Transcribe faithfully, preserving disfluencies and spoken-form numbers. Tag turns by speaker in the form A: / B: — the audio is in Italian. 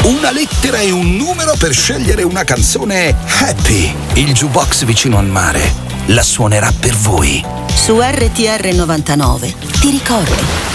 A: Una lettera e un numero per scegliere una canzone happy. Il jukebox vicino al mare la suonerà per voi.
B: Su R T R novantanove ti ricordi.